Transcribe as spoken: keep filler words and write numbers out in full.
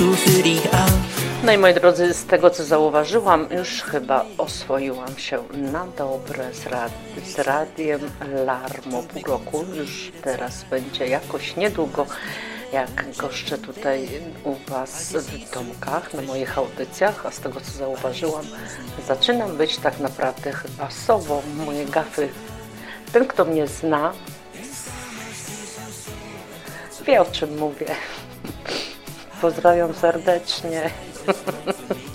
No i moi drodzy, z tego co zauważyłam, już chyba oswoiłam się na dobre z, rad z radiem Larmo pół roku. Już teraz będzie jakoś niedługo, jak goszczę tutaj u Was w domkach, na moich audycjach, a z tego co zauważyłam, zaczynam być tak naprawdę chyba sobą. Moje gafy, ten kto mnie zna, wie o czym mówię. Pozdrawiam serdecznie.